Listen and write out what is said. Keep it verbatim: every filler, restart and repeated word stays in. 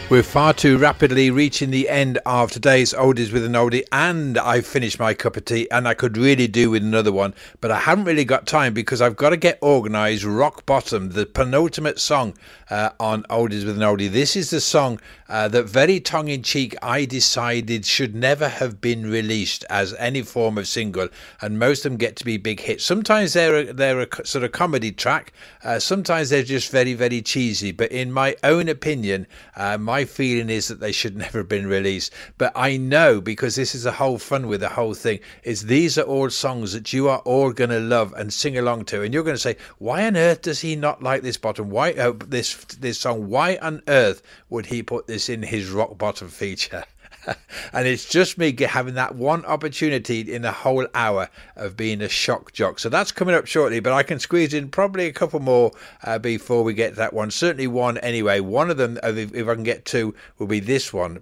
We're far too rapidly reaching the end of today's Oldies with an Oldie, and I've finished my cup of tea, and I could really do with another one, but I haven't really got time because I've got to get organised. Rock Bottom, the penultimate song uh, on Oldies with an Oldie. This is the song uh, that very tongue-in-cheek I decided should never have been released as any form of single, and most of them get to be big hits. Sometimes they're a, they're a sort of comedy track, uh, sometimes they're just very, very cheesy, but in my own opinion, uh, my feeling is that they should never have been released. But I know, because this is the whole fun with the whole thing, is these are all songs that you are all going to love and sing along to, and you're going to say, why on earth does he not like this bottom? Why uh, this this song? Why on earth would he put this in his Rock Bottom feature? And it's just me having that one opportunity in a whole hour of being a shock jock. So that's coming up shortly, but I can squeeze in probably a couple more uh, before we get that one. Certainly one anyway. One of them, if, if I can get two, will be this one.